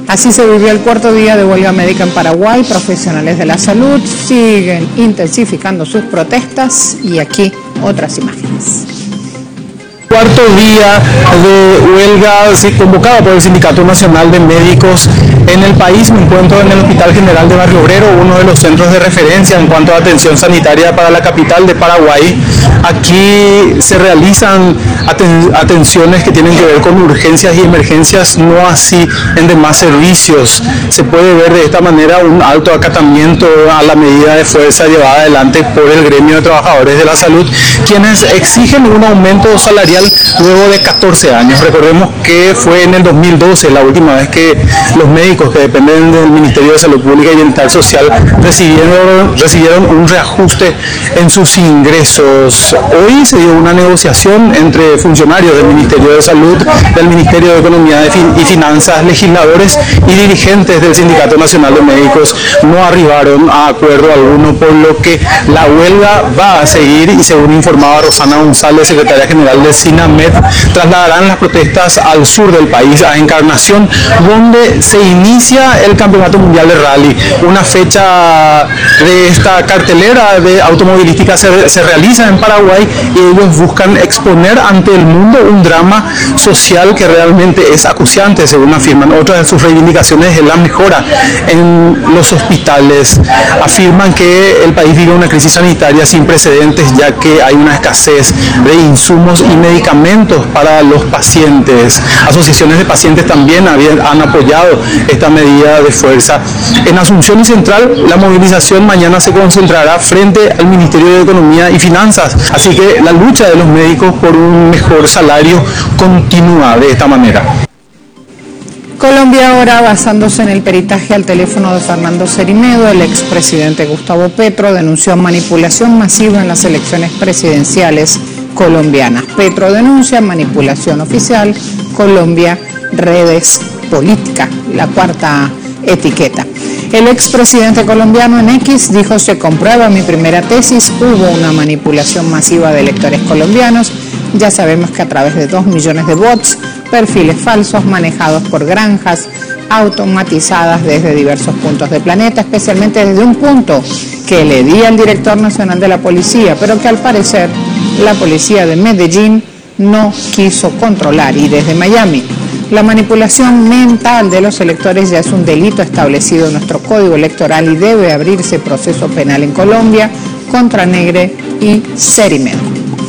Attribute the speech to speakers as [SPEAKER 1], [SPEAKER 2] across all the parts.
[SPEAKER 1] Así se vivió el cuarto día de huelga médica en Paraguay. Profesionales de la salud siguen intensificando sus protestas y aquí otras imágenes.
[SPEAKER 2] Cuarto día de huelga convocada por el Sindicato Nacional de Médicos en el país. Me encuentro en el Hospital General de Barrio Obrero, uno de los centros de referencia en cuanto a atención sanitaria para la capital de Paraguay. Aquí se realizan atenciones que tienen que ver con urgencias y emergencias, no así en demás servicios. Se puede ver de esta manera un alto acatamiento a la medida de fuerza llevada adelante por el gremio de trabajadores de la salud, quienes exigen un aumento salarial luego de 14 años. Recordemos que fue en el 2012 la última vez que los médicos que dependen del Ministerio de Salud Pública y Bienestar Social recibieron un reajuste en sus ingresos. Hoy se dio una negociación entre funcionarios del Ministerio de Salud, del Ministerio de Economía y Finanzas, legisladores y dirigentes del Sindicato Nacional de Médicos. No arribaron a acuerdo alguno, por lo que la huelga va a seguir y, según informaba Rosana González, secretaria general de SINAMED, trasladarán las protestas al sur del país, a Encarnación, donde se inicia el Campeonato Mundial de Rally. Una fecha de esta cartelera de automovilística se realiza en Paraguay y ellos buscan exponer ante el mundo un drama social que realmente es acuciante, según afirman. Otra de sus reivindicaciones es la mejora en los hospitales. Afirman que el país vive una crisis sanitaria sin precedentes, ya que hay una escasez de insumos y medicamentos para los pacientes. Asociaciones de pacientes también han apoyado esta medida de fuerza. En Asunción y Central, la movilización mañana se concentrará frente al Ministerio de Economía y Finanzas, así que la lucha de los médicos por un mejor salario continúa de esta manera.
[SPEAKER 1] Colombia ahora, basándose en el peritaje al teléfono de Fernando Cerimedo, el expresidente Gustavo Petro denunció manipulación masiva en las elecciones presidenciales colombianas. Petro denuncia manipulación oficial, Colombia, redes políticas, la cuarta etiqueta. El expresidente colombiano en X dijo: se comprueba mi primera tesis, hubo una manipulación masiva de electores colombianos. Ya sabemos que a través de 2 millones de bots, perfiles falsos manejados por granjas automatizadas desde diversos puntos del planeta, especialmente desde un punto que le di al director nacional de la policía, pero que al parecer la policía de Medellín no quiso controlar, y desde Miami. La manipulación mental de los electores ya es un delito establecido en nuestro Código Electoral y debe abrirse proceso penal en Colombia contra Negre y Cerimedo.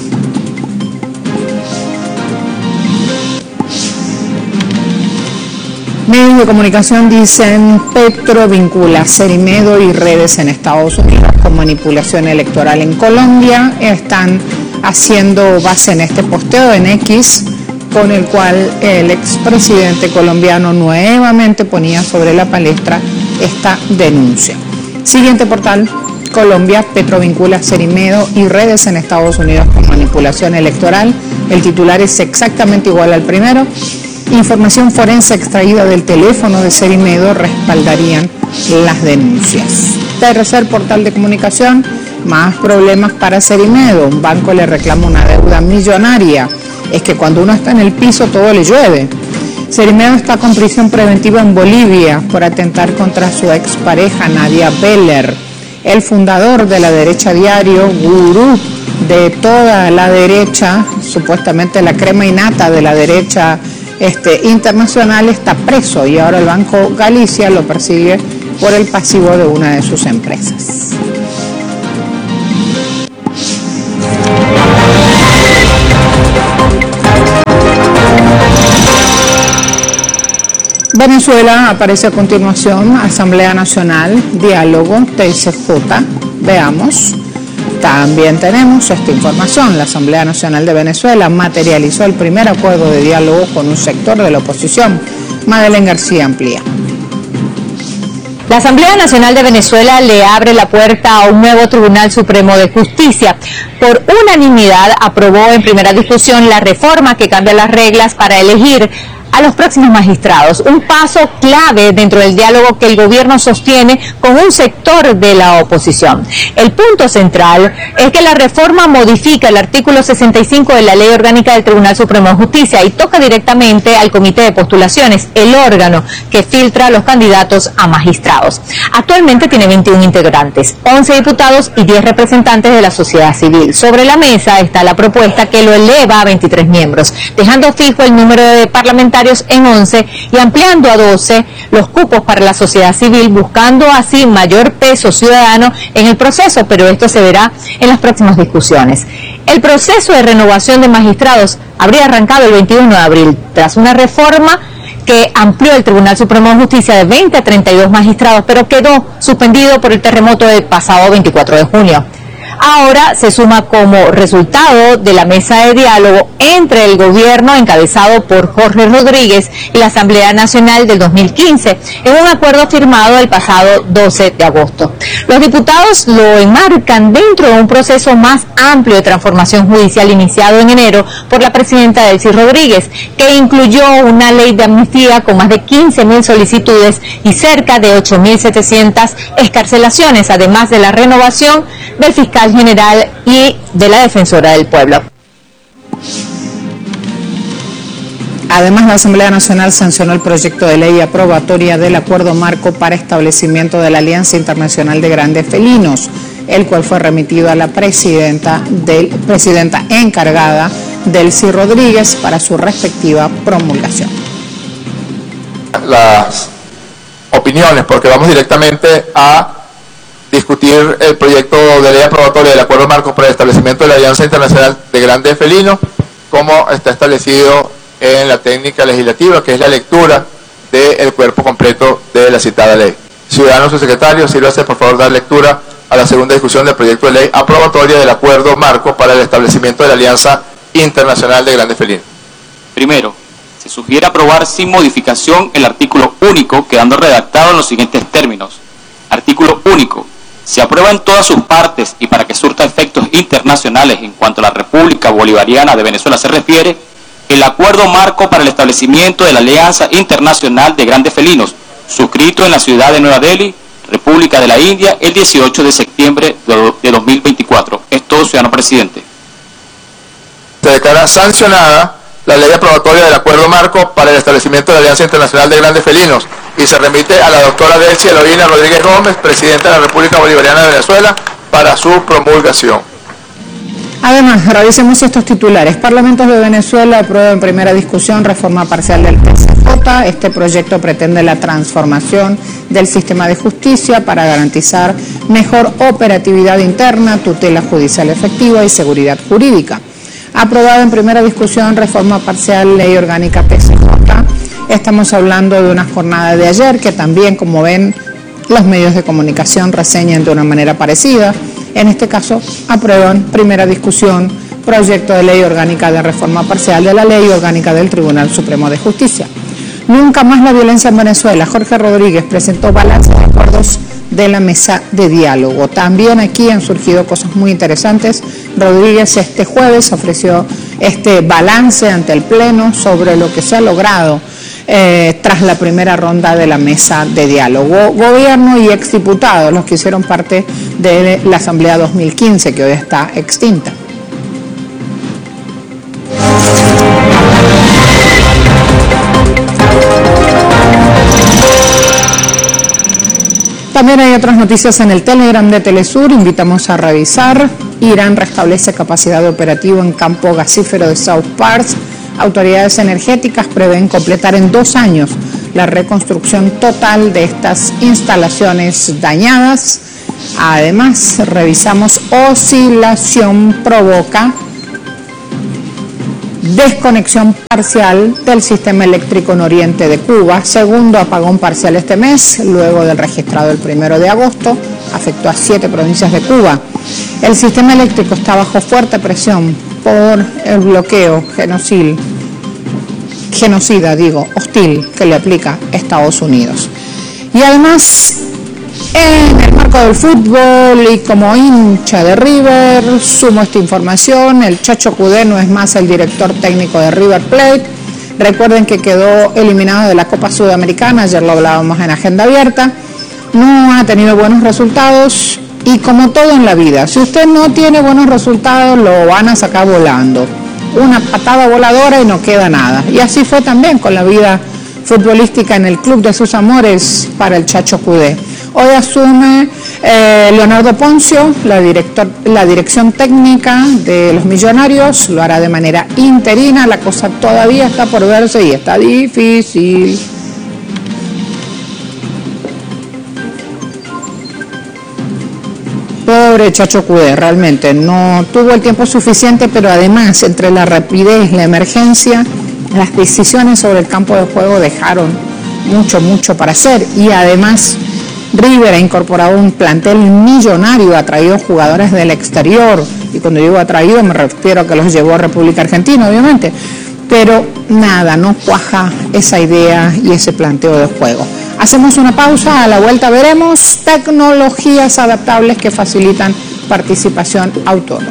[SPEAKER 1] Medios de comunicación dicen: Petro vincula Cerimedo y redes en Estados Unidos con manipulación electoral en Colombia. Están haciendo base en este posteo en X, con el cual el expresidente colombiano nuevamente ponía sobre la palestra esta denuncia. Siguiente portal: Colombia, Petro vincula Cerimedo y redes en Estados Unidos con manipulación electoral. El titular es exactamente igual al primero. Información forense extraída del teléfono de Cerimedo respaldarían las denuncias. Tercer portal de comunicación: más problemas para Cerimedo. Un banco le reclama una deuda millonaria. Es que cuando uno está en el piso todo le llueve. Cerimedo está con prisión preventiva en Bolivia por atentar contra su expareja Nadia Beller. El fundador de La Derecha Diario, gurú de toda la derecha, supuestamente la crema innata de la derecha internacional, está preso y ahora el Banco Galicia lo persigue por el pasivo de una de sus empresas. Venezuela aparece a continuación: Asamblea Nacional, diálogo, TSJ. Veamos. También tenemos esta información: la Asamblea Nacional de Venezuela materializó el primer acuerdo de diálogo con un sector de la oposición. Madeleine García amplía.
[SPEAKER 3] La Asamblea Nacional de Venezuela le abre la puerta a un nuevo Tribunal Supremo de Justicia. Por unanimidad aprobó en primera discusión la reforma que cambia las reglas para elegir a los próximos magistrados, un paso clave dentro del diálogo que el gobierno sostiene con un sector de la oposición. El punto central es que la reforma modifica el artículo 65 de la Ley Orgánica del Tribunal Supremo de Justicia y toca directamente al Comité de Postulaciones, el órgano que filtra a los candidatos a magistrados. Actualmente tiene 21 integrantes, 11 diputados y 10 representantes de la sociedad civil. Sobre la mesa está la propuesta que lo eleva a 23 miembros, dejando fijo el número de parlamentarios en 11 y ampliando a 12 los cupos para la sociedad civil, buscando así mayor peso ciudadano en el proceso, pero esto se verá en las próximas discusiones. El proceso de renovación de magistrados habría arrancado el 21 de abril, tras una reforma que amplió el Tribunal Supremo de Justicia de 20 a 32 magistrados, pero quedó suspendido por el terremoto del pasado 24 de junio. Ahora se suma como resultado de la mesa de diálogo entre el gobierno encabezado por Jorge Rodríguez y la Asamblea Nacional del 2015, en un acuerdo firmado el pasado 12 de agosto. Los diputados lo enmarcan dentro de un proceso más amplio de transformación judicial iniciado en enero por la presidenta Delcy Rodríguez, que incluyó una ley de amnistía con más de 15.000 solicitudes y cerca de 8.700 excarcelaciones, además de la renovación del fiscal general y de la defensora del pueblo.
[SPEAKER 1] Además, la Asamblea Nacional sancionó el proyecto de ley aprobatoria del Acuerdo Marco para establecimiento de la Alianza Internacional de Grandes Felinos, el cual fue remitido a la presidenta encargada, Delcy Rodríguez, para su respectiva promulgación.
[SPEAKER 4] Las opiniones, porque vamos directamente a discutir el proyecto de ley aprobatoria del Acuerdo Marco para el establecimiento de la Alianza Internacional de Grandes Felinos, como está establecido en la técnica legislativa, que es la lectura del cuerpo completo de la citada ley. Ciudadano, su secretario, sírvase por favor dar lectura a la segunda discusión del proyecto de ley aprobatoria del Acuerdo Marco para el establecimiento de la Alianza Internacional de Grandes Felinos.
[SPEAKER 5] Primero, se sugiere aprobar sin modificación el artículo único, quedando redactado en los siguientes términos. Artículo único. Se aprueba en todas sus partes y para que surta efectos internacionales en cuanto a la República Bolivariana de Venezuela se refiere, el Acuerdo Marco para el establecimiento de la Alianza Internacional de Grandes Felinos, suscrito en la ciudad de Nueva Delhi, República de la India, el 18 de septiembre de 2024. Es todo, ciudadano presidente.
[SPEAKER 4] Se declara sancionada la ley aprobatoria del Acuerdo Marco para el establecimiento de la Alianza Internacional de Grandes Felinos y se remite a la doctora Delcy Eloína Rodríguez Gómez, presidenta de la República Bolivariana de Venezuela, para su promulgación.
[SPEAKER 1] Además, revisemos estos titulares. Parlamentos de Venezuela aprueba en primera discusión reforma parcial del TCJ. Este proyecto pretende la transformación del sistema de justicia para garantizar mejor operatividad interna, tutela judicial efectiva y seguridad jurídica. Aprobada en primera discusión reforma parcial ley orgánica TCJ. Estamos hablando de una jornada de ayer que también, como ven, los medios de comunicación reseñan de una manera parecida. En este caso, aprueban primera discusión proyecto de ley orgánica de reforma parcial de la Ley Orgánica del Tribunal Supremo de Justicia. Nunca más la violencia en Venezuela. Jorge Rodríguez presentó balance de acuerdos de la mesa de diálogo. También aquí han surgido cosas muy interesantes. Rodríguez este jueves ofreció este balance ante el Pleno sobre lo que se ha logrado tras la primera ronda de la mesa de diálogo. Gobierno y exdiputados, los que hicieron parte de la Asamblea 2015, que hoy está extinta. También hay otras noticias en el Telegram de Telesur, invitamos a revisar. Irán restablece capacidad de operativo en campo gasífero de South Pars. Autoridades energéticas prevén completar en 2 años la reconstrucción total de estas instalaciones dañadas. Además, revisamos oscilación provoca desconexión parcial del sistema eléctrico en oriente de Cuba. Segundo apagón parcial este mes, luego del registrado el 1 de agosto, afectó a 7 provincias de Cuba. El sistema eléctrico está bajo fuerte presión por el bloqueo hostil que le aplica Estados Unidos. Y además, en el marco del fútbol y como hincha de River, sumo esta información: el Chacho Cudé no es más el director técnico de River Plate. Recuerden que quedó eliminado de la Copa Sudamericana, ayer lo hablábamos en Agenda Abierta, no ha tenido buenos resultados y como todo en la vida, si usted no tiene buenos resultados lo van a sacar volando, una patada voladora y no queda nada. Y así fue también con la vida futbolística en el club de sus amores para el Chacho Coudet. Hoy asume Leonardo Poncio la dirección técnica de los Millonarios, lo hará de manera interina, la cosa todavía está por verse y está difícil. Pobre Chacho Coudet, realmente no tuvo el tiempo suficiente, pero además entre la rapidez, la emergencia, las decisiones sobre el campo de juego dejaron mucho para hacer y además River ha incorporado un plantel millonario, ha traído jugadores del exterior, y cuando digo atraído me refiero a que los llevó a República Argentina, obviamente, pero nada, no cuaja esa idea y ese planteo de juego. Hacemos una pausa, a la vuelta veremos tecnologías adaptables que facilitan participación autónoma.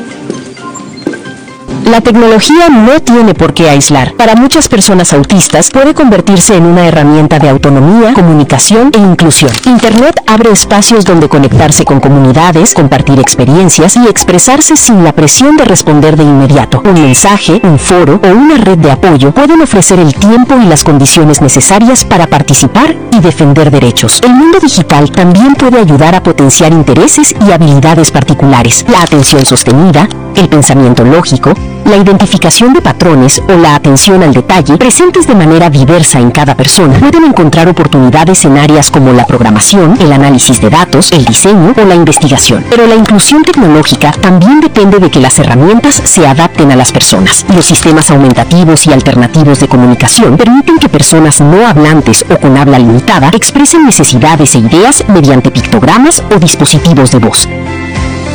[SPEAKER 6] La tecnología no tiene por qué aislar. Para muchas personas autistas puede convertirse en una herramienta de autonomía, comunicación e inclusión. Internet abre espacios donde conectarse con comunidades, compartir experiencias y expresarse sin la presión de responder de inmediato. Un mensaje, un foro o una red de apoyo pueden ofrecer el tiempo y las condiciones necesarias para participar y defender derechos. El mundo digital también puede ayudar a potenciar intereses y habilidades particulares. La atención sostenida, el pensamiento lógico, la identificación de patrones o la atención al detalle, presentes de manera diversa en cada persona, pueden encontrar oportunidades en áreas como la programación, el análisis de datos, el diseño o la investigación. Pero la inclusión tecnológica también depende de que las herramientas se adapten a las personas. Los sistemas aumentativos y alternativos de comunicación permiten que personas no hablantes o con habla limitada expresen necesidades e ideas mediante pictogramas o dispositivos de voz.